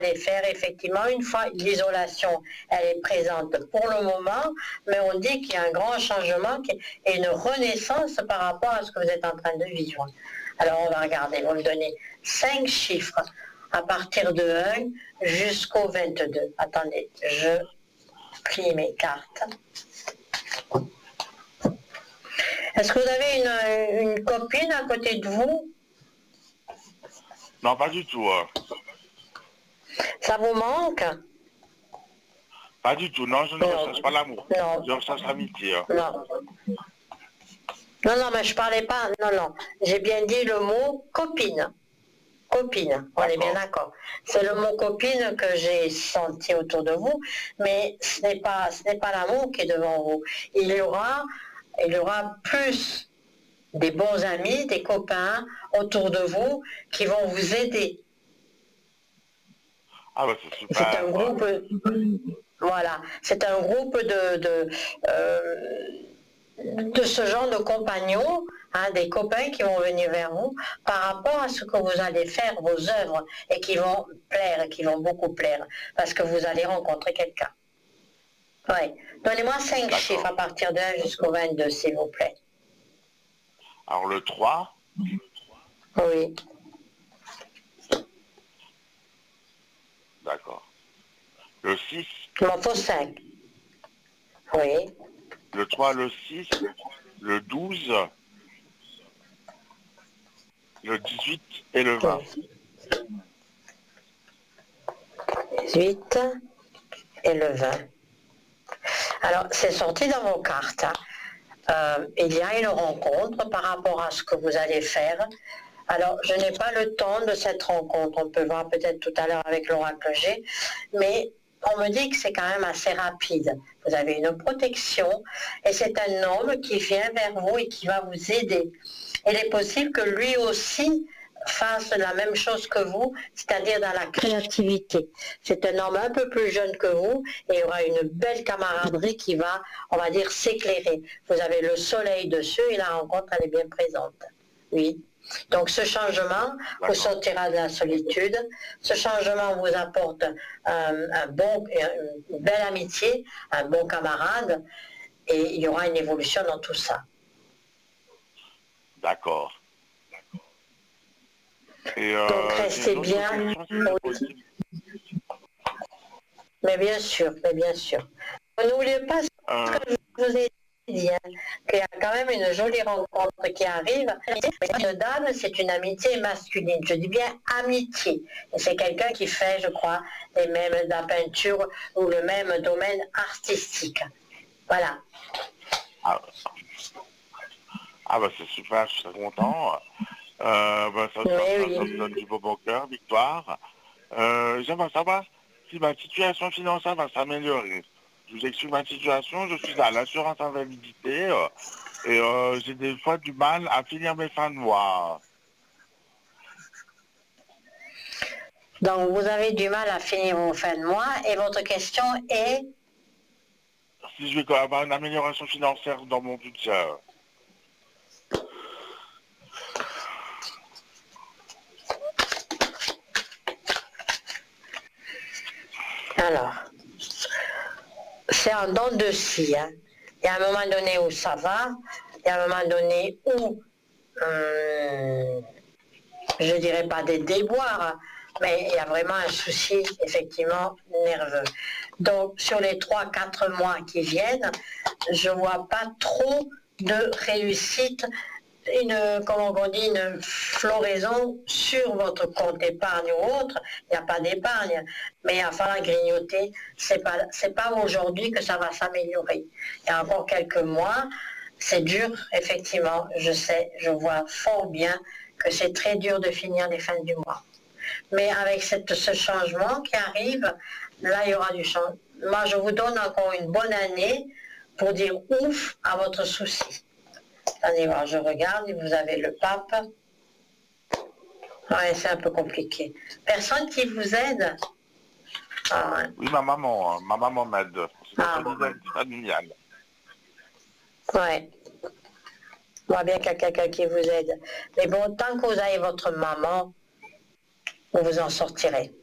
allez faire effectivement, une fois l'isolation, elle est présente pour le moment, mais on dit qu'il y a un grand changement et une renaissance par rapport à ce que vous êtes en train de vivre. Alors on va regarder, on va me donner 5 chiffres à partir de 1 jusqu'au 22. Attendez, je plie mes cartes. Est-ce que vous avez une copine à côté de vous? Non, pas du tout. Ça vous manque? Pas du tout. Non, je ne recherche pas l'amour. Non. Je recherche l'amitié. Non. Non, mais je parlais pas. Non. J'ai bien dit le mot copine. Copine, on est bien d'accord. C'est le mot copine que j'ai senti autour de vous, mais ce n'est pas l'amour qui est devant vous. Il y aura plus des bons amis, des copains autour de vous qui vont vous aider. Ah bah c'est super. C'est un groupe, voilà, c'est un groupe de ce genre de compagnons, des copains qui vont venir vers vous par rapport à ce que vous allez faire, vos œuvres, et qui vont plaire, qui vont beaucoup plaire, parce que vous allez rencontrer quelqu'un. Oui. Donnez-moi 5 chiffres à partir de 1 jusqu'au 22, s'il vous plaît. Alors le 3. Oui. D'accord. Le 6. Il m'en faut 5. Oui. Le 3, le 6, le 12, le 18 et le 20. 18 et le 20. Alors, c'est sorti dans vos cartes. Il y a une rencontre par rapport à ce que vous allez faire. Alors, je n'ai pas le temps de cette rencontre. On peut voir peut-être tout à l'heure avec l'oracle G, mais on me dit que c'est quand même assez rapide. Vous avez une protection et c'est un homme qui vient vers vous et qui va vous aider. Il est possible que lui aussi fasse la même chose que vous, c'est-à-dire dans la créativité. C'est un homme un peu plus jeune que vous et il y aura une belle camaraderie qui va, on va dire, s'éclairer. Vous avez le soleil dessus et la rencontre, elle est bien présente. Oui. Donc ce changement vous sortira de la solitude, ce changement vous apporte une belle amitié, un bon camarade, et il y aura une évolution dans tout ça. D'accord. Donc restez bien. Mais bien sûr. N'oubliez pas ce que je vous ai dit, qu'il y a quand même une jolie rencontre qui arrive. Une dame, c'est une amitié masculine. Je dis bien amitié. Et c'est quelqu'un qui fait, je crois, les mêmes de la peinture ou le même domaine artistique. Voilà. Ah bah c'est super, je suis très content. Ça me donne du beau au cœur, victoire. J'aimerais savoir si ma situation financière va s'améliorer. Je vous explique ma situation, je suis à l'assurance invalidité et j'ai des fois du mal à finir mes fins de mois. Donc vous avez du mal à finir vos fins de mois et votre question est? Si je vais avoir une amélioration financière dans mon budget. Alors, c'est un don de scie. Il y a un moment donné où ça va, il y a un moment donné où, je dirais pas des déboires, mais il y a vraiment un souci, effectivement, nerveux. Donc, sur les 3-4 mois qui viennent, je vois pas trop de réussite, une floraison sur votre compte épargne ou autre. Il n'y a pas d'épargne, mais il va falloir grignoter. C'est pas aujourd'hui que ça va s'améliorer. Il y a encore quelques mois, c'est dur, effectivement, je sais, je vois fort bien que c'est très dur de finir les fins du mois. Mais avec ce changement qui arrive, là, il y aura du changement. Moi, je vous donne encore une bonne année pour dire ouf à votre souci. Attendez voir, je regarde, vous avez le pape. Ouais, c'est un peu compliqué. Personne qui vous aide? Ouais. Oui, ma maman m'aide. C'est familial. Ouais. On voit bien qu'il y a quelqu'un qui vous aide. Mais bon, tant que vous avez votre maman, vous vous en sortirez.